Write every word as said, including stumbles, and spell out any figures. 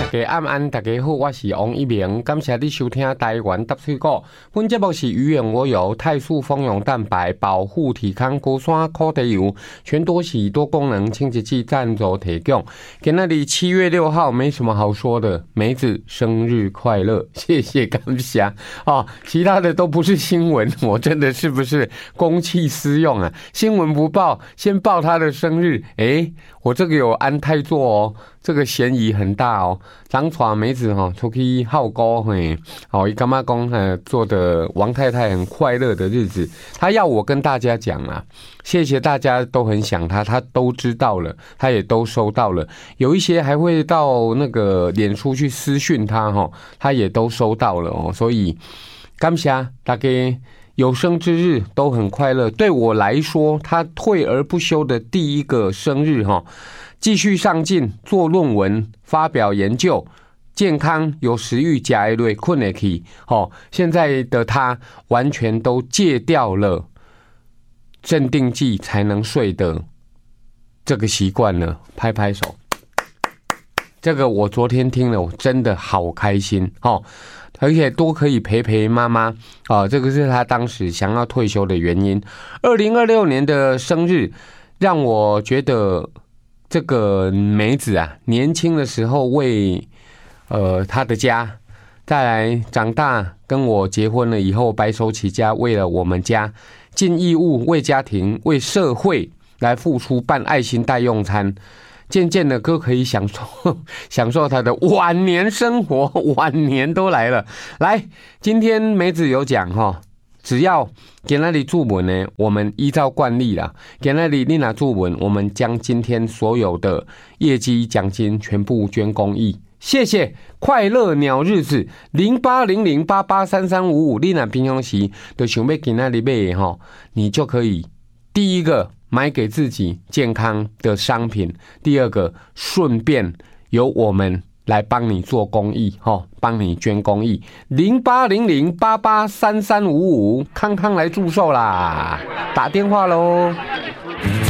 家晚安，大家好，我是王一鸣，感谢你收听台湾搭水果。本节目是鱼眼我有泰素蜂蛹蛋白保护体康高山烤地油全多喜多功能清洁剂赞助提供。给那里七月六号没什么好说的，梅子生日快乐，谢谢感谢哦。其他的都不是新闻，我真的是不是公器私用啊？新闻不报，先报他的生日，诶，我这个有安泰做哦。这个嫌疑很大哦，张传梅子哈出去好高嘿，哦，伊干嘛讲呃做的王太太很快乐的日子，他要我跟大家讲啊，谢谢大家都很想他，他都知道了，他也都收到了，有一些还会到那个脸书去私讯他哈，他也都收到了哦，所以感谢大家。有生之日都很快乐，对我来说，他退而不休的第一个生日哈，继续上进，做论文，发表研究，健康有食欲，加一类困得起，哦，现在的他完全都戒掉了镇定剂才能睡的这个习惯了，拍拍手。这个我昨天听了，我真的好开心哦。而且多可以陪陪妈妈啊，这个是他当时想要退休的原因。二零二六年的生日让我觉得这个梅子啊，年轻的时候为呃他的家，再来长大跟我结婚了以后白手起家，为了我们家尽义务，为家庭为社会来付出，办爱心代用餐。渐渐的都可以享受享受他的晚年生活，晚年都来了。来，今天梅子有讲哈，只要给那里注文呢，我们依照惯例啦，给那里丽娜注文，我们将今天所有的业绩奖金全部捐公益。谢谢快乐鸟日子零八零零八八三三五五，丽娜平常时就想要给那里买哈，你就可以第一个。买给自己健康的商品，第二个顺便由我们来帮你做公益齁，帮你捐公益零八零零八八三三五五，康康来祝寿啦，打电话咯。